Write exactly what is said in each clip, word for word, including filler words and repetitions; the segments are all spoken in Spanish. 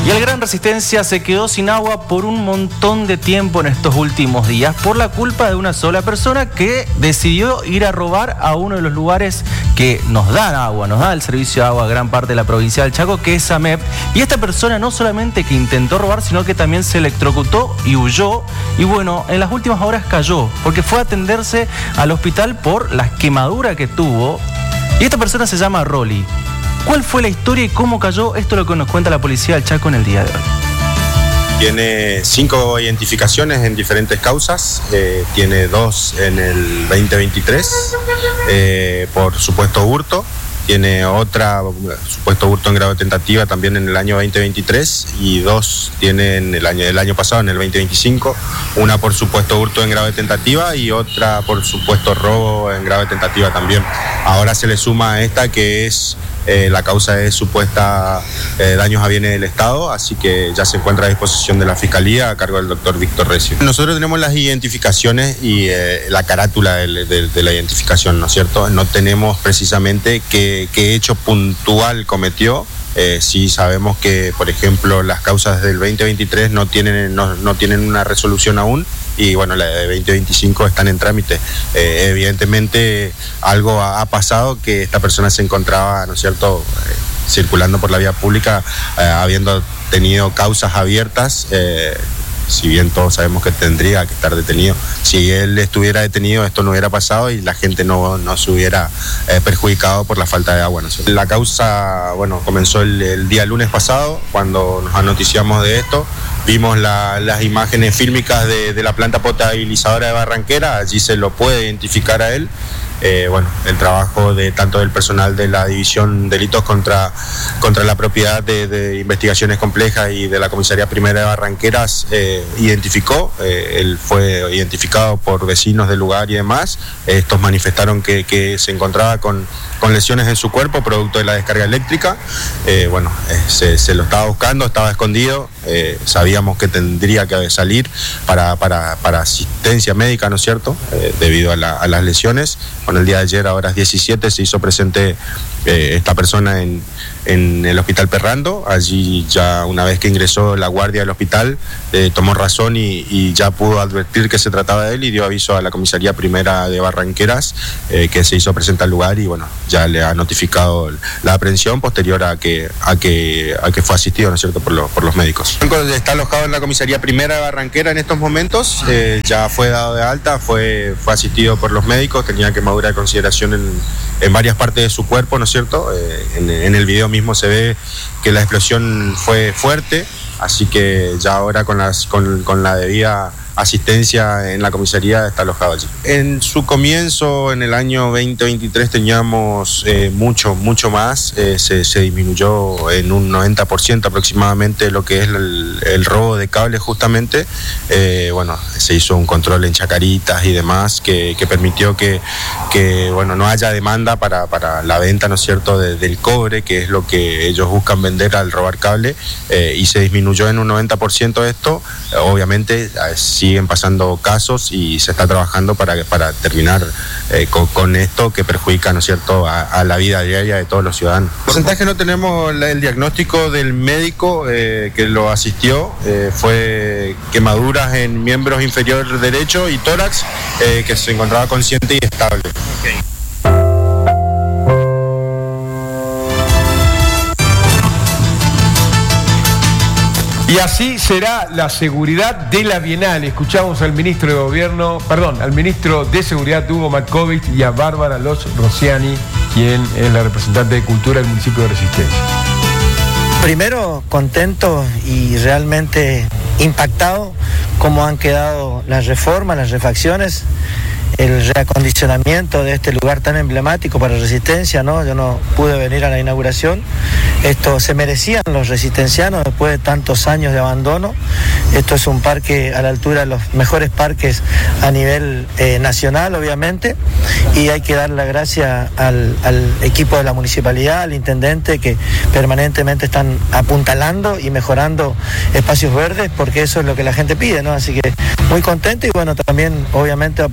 Y el Gran Resistencia se quedó sin agua por un montón de tiempo en estos últimos días por la culpa de una sola persona que decidió ir a robar a uno de los lugares que nos dan agua, nos da el servicio de agua a gran parte de la provincia del Chaco, que es AMEP. Y esta persona no solamente que intentó robar, sino que también se electrocutó y huyó. Y bueno, en las últimas horas cayó porque fue a atenderse al hospital por la quemadura que tuvo. Y esta persona se llama Rolly. ¿Cuál fue la historia y cómo cayó? Esto es lo que nos cuenta la policía del Chaco en el día de hoy. Tiene cinco identificaciones en diferentes causas, eh, tiene dos en el veinte veintitrés eh, por supuesto hurto, tiene otra supuesto hurto en grado de tentativa también en el año veinte veintitrés y dos tiene en el año, el año pasado, en el veinte veinticinco, una por supuesto hurto en grado de tentativa y otra por supuesto robo en grado de tentativa también. Ahora se le suma a esta que es Eh, la causa es supuesta eh, daños a bienes del Estado, así que ya se encuentra a disposición de la Fiscalía a cargo del doctor Víctor Recio. Nosotros tenemos las identificaciones y eh, la carátula de, de, de la identificación, ¿no es cierto? No tenemos precisamente qué, qué hecho puntual cometió. Eh, sí sabemos que, por ejemplo, las causas del veinte veintitrés no tienen, no, no tienen una resolución aún y bueno, la de veinte veinticinco están en trámite. Eh, evidentemente algo ha, ha pasado que esta persona se encontraba, ¿no es cierto?, eh, circulando por la vía pública, eh, habiendo tenido causas abiertas, eh, si bien todos sabemos que tendría que estar detenido. Si él estuviera detenido, esto no hubiera pasado y la gente no, no se hubiera eh, perjudicado por la falta de agua, ¿no? La causa, bueno, comenzó el, el día lunes pasado, cuando nos anoticiamos de esto. Vimos la, las imágenes fílmicas de, de la planta potabilizadora de Barranquera, allí se lo puede identificar a él. Eh, bueno, el trabajo de tanto del personal de la División Delitos contra, contra la Propiedad de, de Investigaciones Complejas y de la Comisaría Primera de Barranqueras eh, identificó, eh, él fue identificado por vecinos del lugar y demás. Estos manifestaron que, que se encontraba con, con lesiones en su cuerpo producto de la descarga eléctrica. Eh, bueno, eh, se, se lo estaba buscando, estaba escondido, eh, sabíamos que tendría que salir para, para, para asistencia médica, ¿no es cierto?, eh, debido a, la, a las lesiones. Bueno, el día de ayer a horas diecisiete se hizo presente eh, esta persona en, en el Hospital Perrando. Allí ya una vez que ingresó la guardia del hospital eh, tomó razón y, y ya pudo advertir que se trataba de él y dio aviso a la Comisaría Primera de Barranqueras eh, que se hizo presente al lugar y bueno, ya le ha notificado la aprehensión posterior a que, a que, a que fue asistido, ¿no es cierto?, por, lo, por los médicos. Está alojado en la Comisaría Primera de Barranquera en estos momentos, eh, ya fue dado de alta, fue, fue asistido por los médicos, tenía quemadura de consideración en, en varias partes de su cuerpo, ¿no es cierto? Eh, en, en el video mismo se ve que la explosión fue fuerte, así que ya ahora con, las, con, con la debida asistencia en la comisaría está alojado allí. En su comienzo, en el año veinte veintitrés, teníamos eh, mucho, mucho más, eh, se, se disminuyó en un noventa por ciento aproximadamente lo que es el, el robo de cables justamente. Eh, bueno, se hizo un control en Chacaritas y demás que, que permitió que, que bueno, no haya demanda para, para la venta, ¿no es cierto?, de, del cobre, que es lo que ellos buscan vender al robar cable, eh, y se disminuyó en un noventa por ciento esto. Eh, obviamente, siguen pasando casos y se está trabajando para, para terminar eh, con, con esto que perjudica, ¿no es cierto?, a, a la vida diaria de todos los ciudadanos. Porcentaje no tenemos la, el diagnóstico del médico eh, que lo asistió, eh, fue quemaduras en miembros inferior derecho y tórax, eh, que se encontraba consciente y estable. Okay. Y así será la seguridad de la Bienal. Escuchamos al ministro de Gobierno, perdón, al ministro de Seguridad, Hugo Matkovich, y a Bárbara Los Rosciani, quien es la representante de Cultura del municipio de Resistencia. Primero, contento y realmente impactado cómo han quedado las reformas, las refacciones, el reacondicionamiento de este lugar tan emblemático para Resistencia, ¿no? Yo no pude venir a la inauguración. Esto se merecían los resistencianos después de tantos años de abandono. Esto es un parque a la altura de los mejores parques a nivel eh, nacional, obviamente, y hay que dar la gracia al, al equipo de la municipalidad, al intendente, que permanentemente están apuntalando y mejorando espacios verdes, porque eso es lo que la gente pide, ¿no? Así que muy contento y bueno, también obviamente aprovechar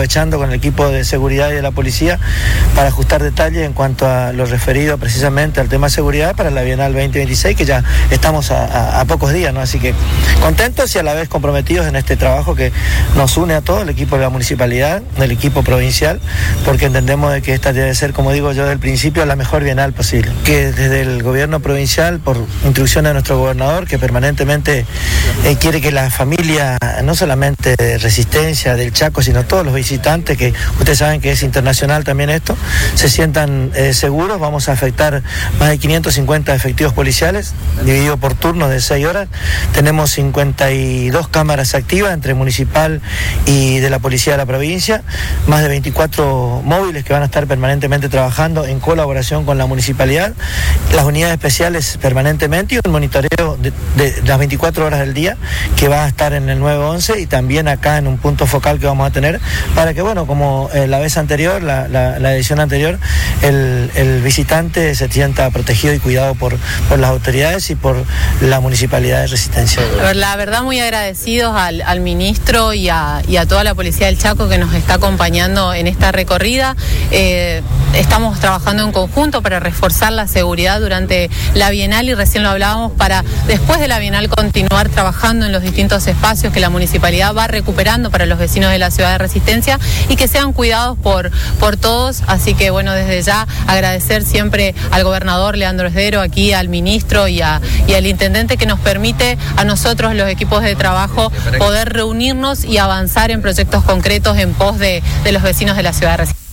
aprovechando con el equipo de seguridad y de la policía para ajustar detalles en cuanto a lo referido precisamente al tema de seguridad para la Bienal veinte veintiséis, que ya estamos a, a, a pocos días, ¿no? Así que contentos y a la vez comprometidos en este trabajo que nos une a todo el equipo de la municipalidad, del equipo provincial, porque entendemos de que esta debe ser, como digo yo desde el principio, la mejor Bienal posible. Que desde el gobierno provincial, por instrucción de nuestro gobernador, que permanentemente eh, quiere que la familia, no solamente de Resistencia, del Chaco, sino todos los visitantes, que ustedes saben que es internacional también esto, se sientan eh, seguros. Vamos a afectar más de quinientos cincuenta efectivos policiales, dividido por turnos de seis horas. Tenemos cincuenta y dos cámaras activas entre municipal y de la policía de la provincia, más de veinticuatro móviles que van a estar permanentemente trabajando en colaboración con la municipalidad, las unidades especiales permanentemente y un monitoreo de, de las veinticuatro horas del día que va a estar en el nueve once y también acá en un punto focal que vamos a tener para que, bueno, como eh, la vez anterior, la, la, la edición anterior, el, el visitante se sienta protegido y cuidado por, por las autoridades y por la municipalidad de Resistencia. La verdad, muy agradecidos al, al ministro y a, y a toda la policía del Chaco que nos está acompañando en esta recorrida. Eh, estamos trabajando en conjunto para reforzar la seguridad durante la Bienal y recién lo hablábamos para después de la Bienal continuar trabajando en los distintos espacios que la municipalidad va recuperando para los vecinos de la ciudad de Resistencia y que sean cuidados por, por todos. Así que bueno, desde ya agradecer siempre al gobernador Leandro Esdero, aquí al ministro y, a, y al intendente que nos permite a nosotros los equipos de trabajo poder reunirnos y avanzar en proyectos concretos en pos de, de los vecinos de la ciudad de Resistencia.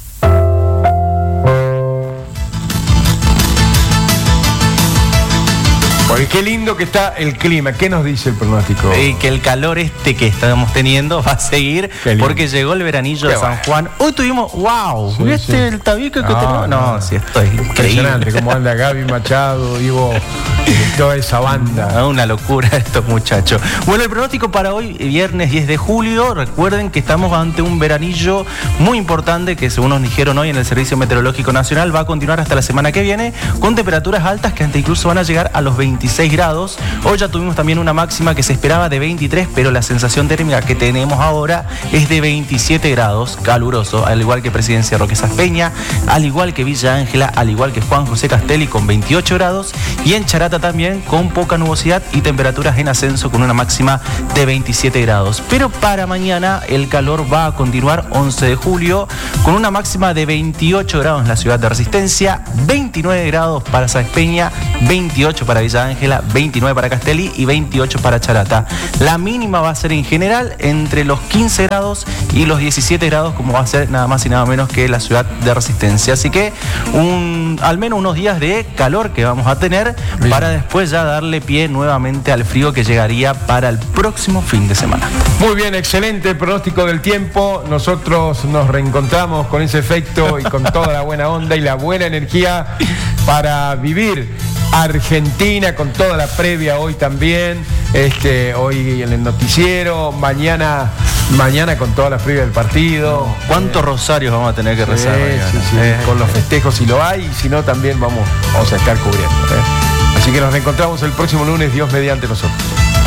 Porque qué lindo que está el clima. ¿Qué nos dice el pronóstico? Y que el calor este que estamos teniendo va a seguir porque llegó el veranillo qué de San bueno. Juan. Hoy tuvimos, wow, Sí, ¿viste sí. el tabique que No, tenemos? No, no. sí, esto es increíble. Impresionante cómo anda Gaby Machado, Ivo, toda esa banda. Ah, una locura estos muchachos. Bueno, el pronóstico para hoy, viernes diez de julio, recuerden que estamos ante un veranillo muy importante que, según nos dijeron hoy en el Servicio Meteorológico Nacional, va a continuar hasta la semana que viene con temperaturas altas que hasta incluso van a llegar a los veintiséis grados. Hoy ya tuvimos también una máxima que se esperaba de veintitrés, pero la sensación térmica que tenemos ahora es de veintisiete grados, caluroso, al igual que Presidencia Roque Saspeña, al igual que Villa Ángela, al igual que Juan José Castelli con veintiocho grados y en Charata también con poca nubosidad y temperaturas en ascenso con una máxima de veintisiete grados. Pero para mañana el calor va a continuar, once de julio, con una máxima de veintiocho grados en la ciudad de Resistencia, veintinueve grados para Saspeña, veintiocho para Villa Ángela, veintinueve para Castelli y veintiocho para Charata. La mínima va a ser en general entre los quince grados y los diecisiete grados, como va a ser nada más y nada menos que la ciudad de Resistencia. Así que un, al menos unos días de calor que vamos a tener Bien. para después ya darle pie nuevamente al frío que llegaría para el próximo fin de semana. Muy bien, excelente el pronóstico del tiempo. Nosotros nos reencontramos con ese efecto y con toda la buena onda y la buena energía para vivir Argentina con toda la previa hoy también, este, hoy en el noticiero, mañana, mañana con toda la previa del partido. ¿Cuántos rosarios vamos a tener que rezar? Sí, mañana? sí, sí, Eh. con los festejos si lo hay, y si no también vamos, vamos a estar cubriendo. ¿eh? Así que nos reencontramos el próximo lunes, Dios mediante nosotros.